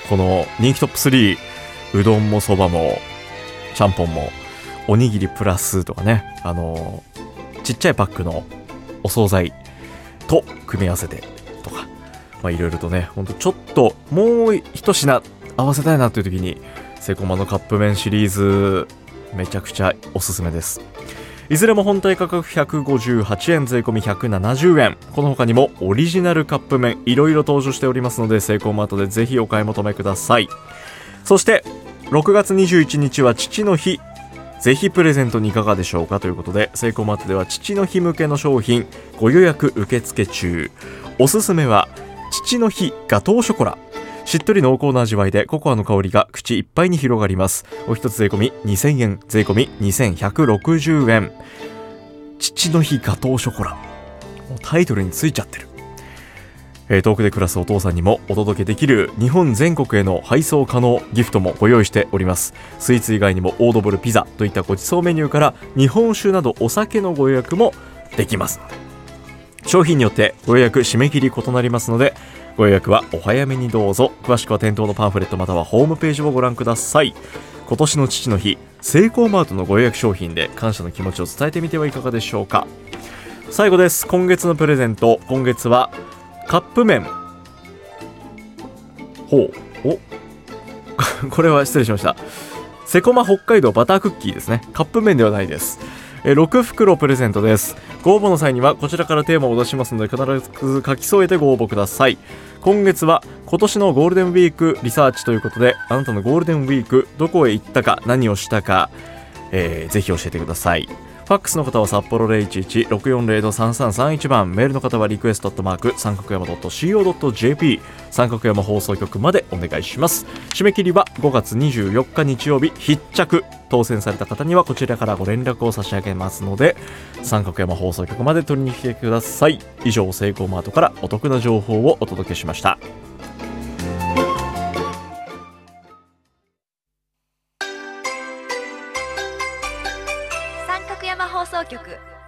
この人気トップ3、うどんもそばもちゃんぽんもおにぎりプラスとかね、ちっちゃいパックのお惣菜と組み合わせてとか、いろいろとね、ほんとちょっともう一品合わせたいなという時にセイコーマのカップ麺シリーズめちゃくちゃおすすめです。いずれも本体価格158円、税込み170円。この他にもオリジナルカップ麺いろいろ登場しておりますので、セイコーマートでぜひお買い求めください。そして6月21日は父の日、ぜひプレゼントにいかがでしょうかということで、セイコーマートでは父の日向けの商品ご予約受付中。おすすめは父の日ガトーショコラ。しっとり濃厚な味わいでココアの香りが口いっぱいに広がります。お一つ税込み2000円、税込み2160円。父の日ガトーショコラ、もうタイトルについちゃってる。遠くで暮らすお父さんにもお届けできる日本全国への配送可能ギフトもご用意しております。スイーツ以外にもオードブルピザといったごちそうメニューから日本酒などお酒のご予約もできますので、商品によってご予約締め切り異なりますので、ご予約はお早めにどうぞ。詳しくは店頭のパンフレットまたはホームページをご覧ください。今年の父の日、セイコーマートのご予約商品で感謝の気持ちを伝えてみてはいかがでしょうか。最後です。今月のプレゼント。今月はカップ麺。これは失礼しました。セコマ北海道バタークッキーですね。カップ麺ではないです。6袋プレゼントです。ご応募の際にはこちらからテーマを出しますので、必ず書き添えてご応募ください。今月は今年のゴールデンウィークリサーチということで、あなたのゴールデンウィークどこへ行ったか、何をしたか、ぜひ教えてください。ファックスの方は札幌 011-640-3331 番、メールの方はリクエスト三角山 .co.jp 三角山放送局までお願いします。締め切りは5月24日日曜日必着。当選された方にはこちらからご連絡を差し上げますので、三角山放送局まで取りに来てください。以上、セイコーマートからお得な情報をお届けしました。 三角山放送局。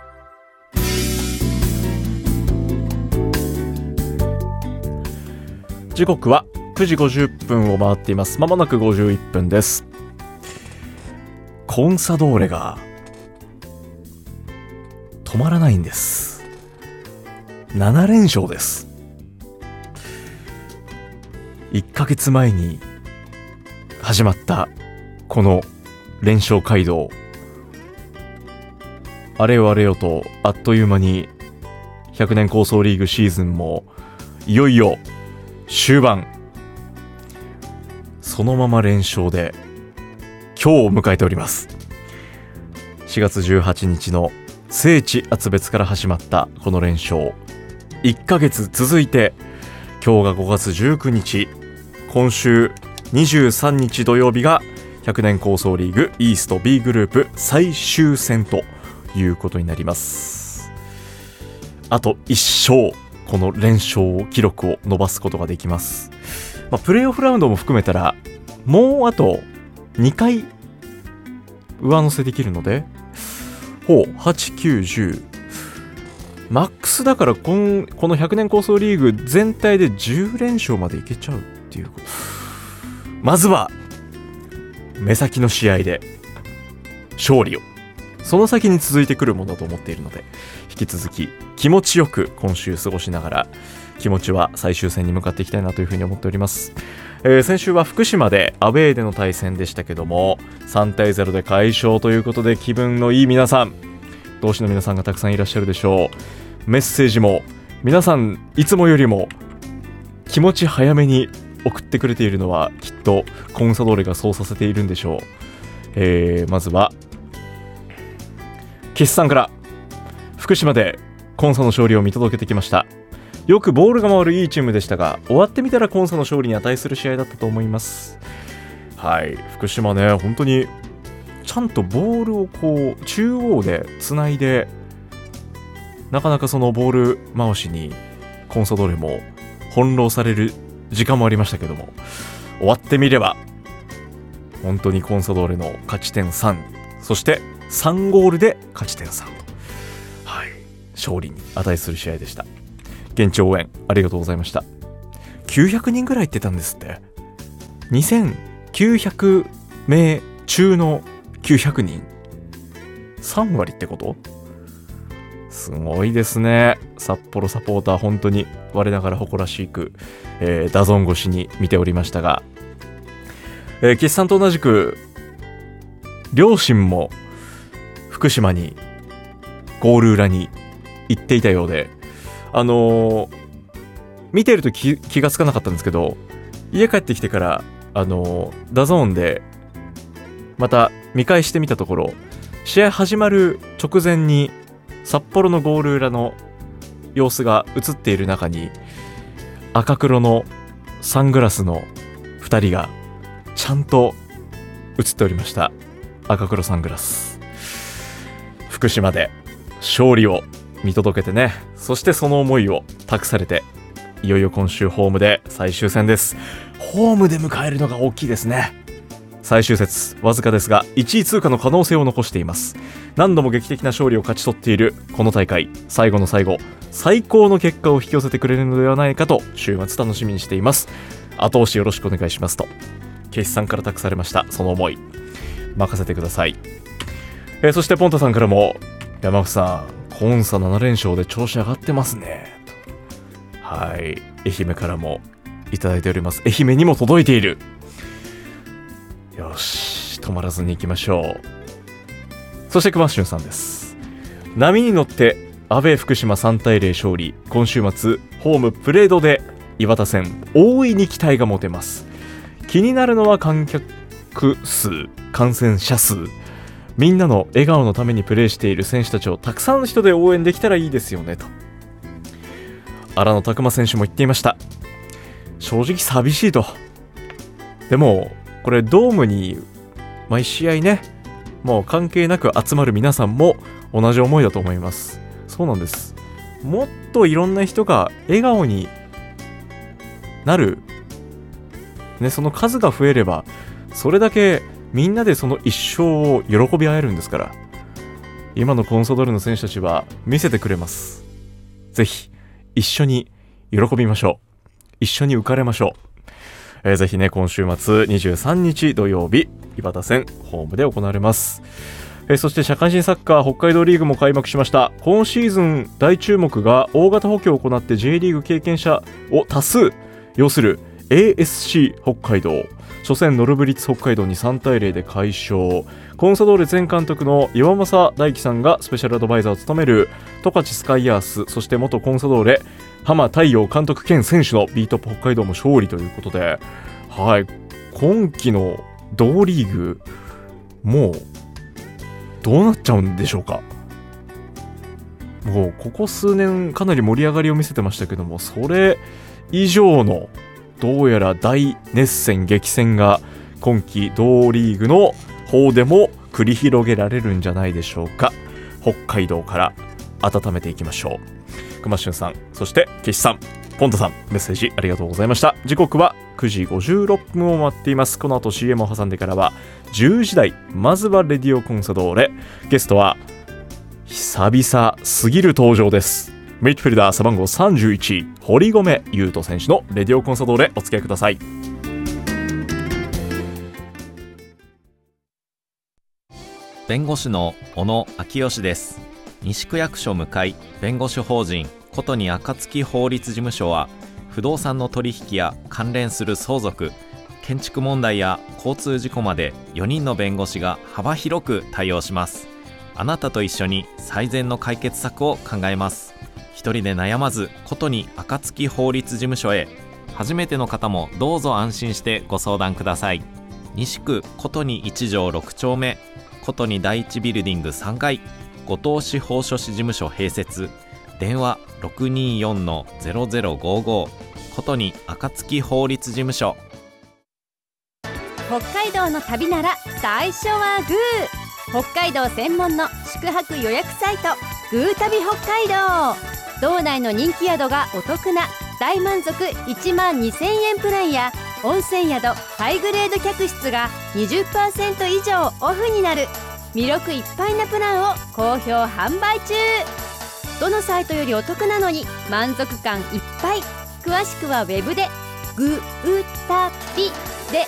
時刻は9時50分を回っています。まもなく51分です。コンサドーレが止まらないんです。7連勝です。1ヶ月前に始まったこの連勝街道、あれよあれよとあっという間に100年構想リーグシーズンもいよいよ終盤。そのまま連勝で今日を迎えております。4月18日の聖地厚別から始まったこの連勝、1ヶ月続いて今日が5月19日、今週23日土曜日が100年構想リーグイースト B グループ最終戦ということになります。あと1勝、この連勝記録を伸ばすことができます。プレーオフラウンドも含めたらもうあと2回上乗せできるので、8、9、10マックスだから、この100年構想リーグ全体で10連勝までいけちゃうっていうこと。まずは目先の試合で勝利を、その先に続いてくるものだと思っているので、引き続き気持ちよく今週過ごしながら、気持ちは最終戦に向かっていきたいなというふうに思っております。先週は福島でアウェーでの対戦でしたけども、3対0で快勝ということで、気分のいい皆さん、同志の皆さんがたくさんいらっしゃるでしょう。メッセージも皆さんいつもよりも気持ち早めに送ってくれているのは、きっとコンサドーレがそうさせているんでしょう。まずは岸さんから、福島でコンサの勝利を見届けてきました。よくボールが回るいいチームでしたが、終わってみたらコンサの勝利に値する試合だったと思います。はい、福島ね、本当にちゃんとボールをこう中央でつないで、なかなかそのボール回しにコンサドーレも翻弄される時間もありましたけども、終わってみれば本当にコンサドーレの勝ち点3、そして3ゴールで勝ち点3と、はい、勝利に値する試合でした。現地応援ありがとうございました。900人ぐらい行ってたんですって。 2900名中の900人、3割ってこと？すごいですね。札幌サポーター、本当に我ながら誇らしく、ダゾーン越しに見ておりましたが、岸さんと同じく両親も福島にゴール裏に行っていたようで、見てると気がつかなかったんですけど、家帰ってきてからダゾーンでまた見返してみたところ、試合始まる直前に札幌のゴール裏の様子が映っている中に、赤黒のサングラスの2人がちゃんと映っておりました。赤黒サングラス。福島で勝利を見届けてね、そしてその思いを託されて、いよいよ今週ホームで最終戦です。ホームで迎えるのが大きいですね。最終節わずかですが1位通過の可能性を残しています。何度も劇的な勝利を勝ち取っているこの大会、最後の最後、最高の結果を引き寄せてくれるのではないかと週末楽しみにしています。後押しよろしくお願いしますと決さんから託されました。その思い任せてください。そしてポンタさんからも、山口さんコンサ7連勝で調子上がってますねと、はい、愛媛からもいただいております。愛媛にも届いている。よし、止まらずに行きましょう。そして熊俊さんです。波に乗って阿部福島3対0勝利。今週末ホームプレードで岩田戦、大いに期待が持てます。気になるのは観客数、感染者数、みんなの笑顔のためにプレーしている選手たちをたくさんの人で応援できたらいいですよねと荒野拓磨選手も言っていました。正直寂しいと。でもこれドームに毎試合ね、もう関係なく集まる皆さんも同じ思いだと思います。そうなんです。もっといろんな人が笑顔になる、ね、その数が増えればそれだけみんなでその一生を喜び合えるんですから、今のコンサドーレの選手たちは見せてくれます。ぜひ一緒に喜びましょう。一緒に浮かれましょう。ぜひね、今週末23日土曜日、岩田戦ホームで行われます。そして社会人サッカー北海道リーグも開幕しました。今シーズン大注目が大型補強を行って J リーグ経験者を多数要する ASC 北海道。初戦ノルブリッツ北海道に3対0で快勝。コンサドーレ前監督の岩政大樹さんがスペシャルアドバイザーを務める十勝スカイヤース、そして元コンサドーレ浜太陽監督兼選手のビートップ北海道も勝利ということで、はい、今季の同リーグもうどうなっちゃうんでしょうか。もうここ数年かなり盛り上がりを見せてましたけども、それ以上のどうやら大熱戦激戦が今季同リーグの方でも繰り広げられるんじゃないでしょうか。北海道から温めていきましょう。熊俊さん、そして岸さん、ポンタさん、メッセージありがとうございました。時刻は9時56分を待っています。この後 CM を挟んでからは10時台、まずはレディオコンサドーレ。ゲストは久々すぎる登場です。ミッドフィルダー背番号31、堀米雄斗選手のレディオコンサドーレ、お付き合いください。 弁護士の小野昭義です。西区役所向かい弁護士法人ことに暁法律事務所は、不動産の取引や関連する相続、建築問題や交通事故まで4人の弁護士が幅広く対応します。あなたと一緒に最善の解決策を考えます。一人で悩まず、ことに暁法律事務所へ。初めての方もどうぞ安心してご相談ください。西区ことに1条6丁目、ことに第一ビルディング3階、後藤司法書士事務所併設。電話 624-0055、ことに暁法律事務所。 北海道の旅なら最初はグー。北海道専門の宿泊予約サイトグー旅北海道。道内の人気宿がお得な大満足12,000円プランや、温泉宿ハイグレード客室が 20% 以上オフになる魅力いっぱいなプランを好評販売中。どのサイトよりお得なのに満足感いっぱい。詳しくはウェブでグータピ